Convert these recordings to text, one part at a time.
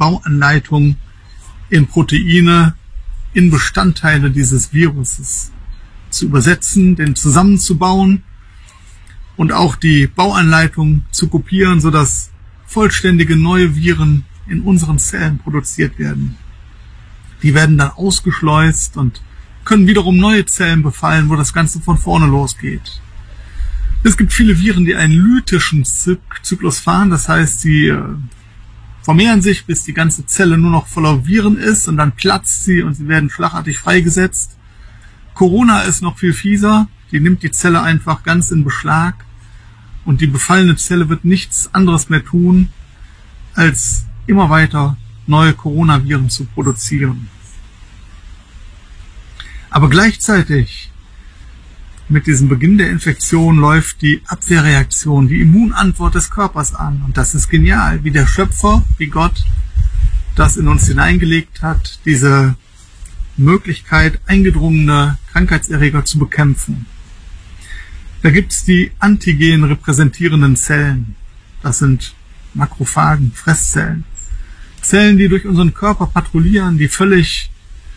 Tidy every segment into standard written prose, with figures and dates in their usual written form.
Bauanleitung in Proteine, in Bestandteile dieses Viruses zu übersetzen, den zusammenzubauen und auch die Bauanleitung zu kopieren, sodass vollständige neue Viren in unseren Zellen produziert werden. Die werden dann ausgeschleust und können wiederum neue Zellen befallen, wo das Ganze von vorne losgeht. Es gibt viele Viren, die einen lytischen Zyklus fahren, das heißt, sie vermehren sich, bis die ganze Zelle nur noch voller Viren ist und dann platzt sie und sie werden schlagartig freigesetzt. Corona ist noch viel fieser, die nimmt die Zelle einfach ganz in Beschlag und die befallene Zelle wird nichts anderes mehr tun, als immer weiter neue Coronaviren zu produzieren. Aber gleichzeitig mit diesem Beginn der Infektion läuft die Abwehrreaktion, die Immunantwort des Körpers an. Und das ist genial, wie der Schöpfer, wie Gott das in uns hineingelegt hat, diese Möglichkeit, eingedrungene Krankheitserreger zu bekämpfen. Da gibt es die Antigen repräsentierenden Zellen. Das sind Makrophagen, Fresszellen. Zellen, die durch unseren Körper patrouillieren, die völlig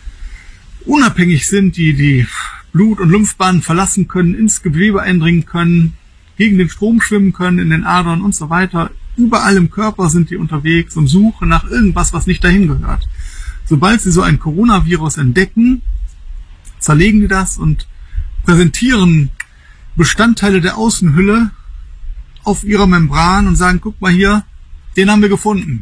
unabhängig sind, die Blut- und Lymphbahnen verlassen können, ins Gewebe eindringen können, gegen den Strom schwimmen können, in den Adern und so weiter. Überall im Körper sind die unterwegs und suchen nach irgendwas, was nicht dahin gehört. Sobald sie so ein Coronavirus entdecken, zerlegen die das und präsentieren Bestandteile der Außenhülle auf ihrer Membran und sagen, guck mal hier, den haben wir gefunden.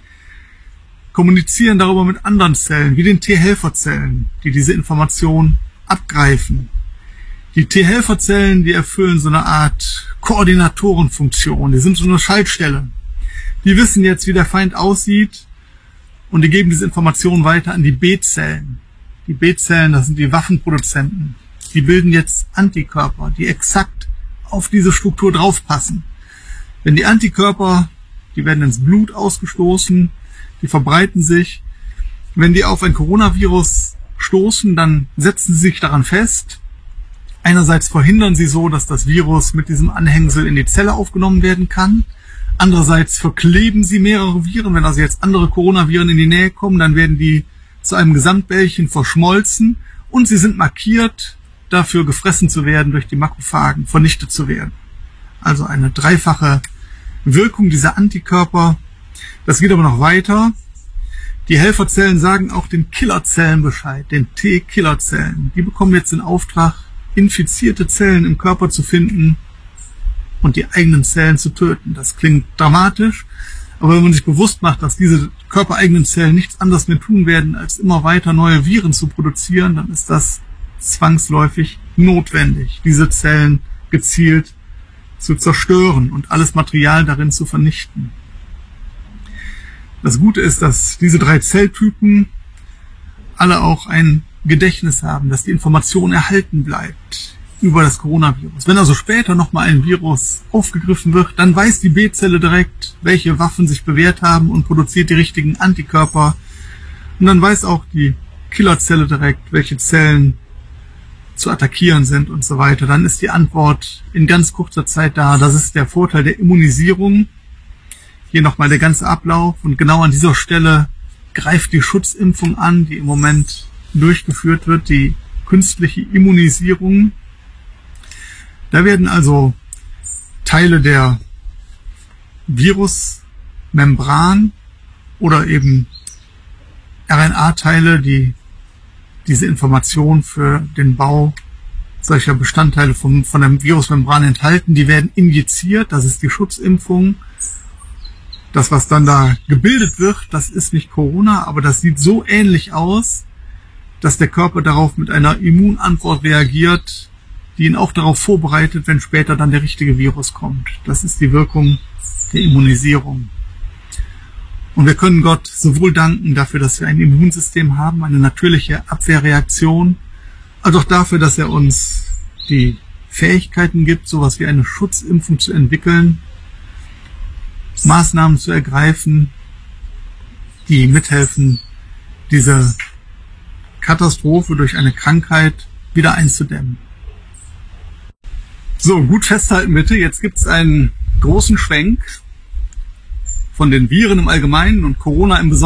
Kommunizieren darüber mit anderen Zellen, wie den T-Helferzellen, die diese Information abgreifen. Die T-Helferzellen, die erfüllen so eine Art Koordinatorenfunktion, die sind so eine Schaltstelle. Die wissen jetzt, wie der Feind aussieht und die geben diese Information weiter an die B-Zellen. Die B-Zellen, das sind die Waffenproduzenten. Die bilden jetzt Antikörper, die exakt auf diese Struktur draufpassen. Wenn die Antikörper, die werden ins Blut ausgestoßen, die verbreiten sich. Wenn die auf ein Coronavirus stoßen, dann setzen sie sich daran fest. Einerseits verhindern sie so, dass das Virus mit diesem Anhängsel in die Zelle aufgenommen werden kann. Andererseits verkleben sie mehrere Viren. Wenn also jetzt andere Coronaviren in die Nähe kommen, dann werden die zu einem Gesamtbällchen verschmolzen und sie sind markiert, dafür gefressen zu werden durch die Makrophagen, vernichtet zu werden. Also eine dreifache Wirkung dieser Antikörper. Das geht aber noch weiter. Die Helferzellen sagen auch den Killerzellen Bescheid, den T-Killerzellen. Die bekommen jetzt den Auftrag, infizierte Zellen im Körper zu finden und die eigenen Zellen zu töten. Das klingt dramatisch, aber wenn man sich bewusst macht, dass diese körpereigenen Zellen nichts anderes mehr tun werden, als immer weiter neue Viren zu produzieren, dann ist das zwangsläufig notwendig, diese Zellen gezielt zu zerstören und alles Material darin zu vernichten. Das Gute ist, dass diese drei Zelltypen alle auch ein Gedächtnis haben, dass die Information erhalten bleibt über das Coronavirus. Wenn also später nochmal ein Virus aufgegriffen wird, dann weiß die B-Zelle direkt, welche Waffen sich bewährt haben und produziert die richtigen Antikörper. Und dann weiß auch die Killerzelle direkt, welche Zellen zu attackieren sind und so weiter. Dann ist die Antwort in ganz kurzer Zeit da. Das ist der Vorteil der Immunisierung. Hier nochmal der ganze Ablauf und genau an dieser Stelle greift die Schutzimpfung an, die im Moment durchgeführt wird, die künstliche Immunisierung. Da werden also Teile der Virusmembran oder eben RNA-Teile, die diese Information für den Bau solcher Bestandteile von der Virusmembran enthalten, die werden injiziert, das ist die Schutzimpfung. Das, was dann da gebildet wird, das ist nicht Corona, aber das sieht so ähnlich aus, dass der Körper darauf mit einer Immunantwort reagiert, die ihn auch darauf vorbereitet, wenn später dann der richtige Virus kommt. Das ist die Wirkung der Immunisierung. Und wir können Gott sowohl danken dafür, dass wir ein Immunsystem haben, eine natürliche Abwehrreaktion, als auch dafür, dass er uns die Fähigkeiten gibt, sowas wie eine Schutzimpfung zu entwickeln, Maßnahmen zu ergreifen, die mithelfen, diese Katastrophe durch eine Krankheit wieder einzudämmen. So, gut festhalten bitte, jetzt gibt es einen großen Schwenk von den Viren im Allgemeinen und Corona im Besonderen